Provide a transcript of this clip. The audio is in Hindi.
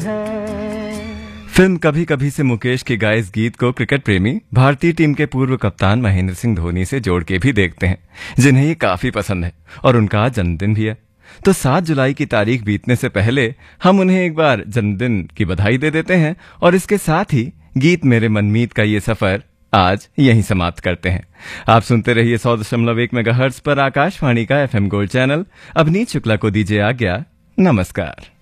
फिल्म कभी कभी से मुकेश के गाए इस गीत को क्रिकेट प्रेमी भारतीय टीम के पूर्व कप्तान महेंद्र सिंह धोनी से जोड़ के भी देखते हैं, जिन्हें ये काफी पसंद है और उनका आज जन्मदिन भी है। तो 7 जुलाई की तारीख बीतने से पहले हम उन्हें एक बार जन्मदिन की बधाई दे देते हैं और इसके साथ ही गीत मेरे मनमीत का ये सफर आज यहीं समाप्त करते हैं। आप सुनते रहिए 100.1 मेगाहर्ट्ज पर आकाशवाणी का FM gold channel. Avneet Shukla को दीजिए आज्ञा। नमस्कार।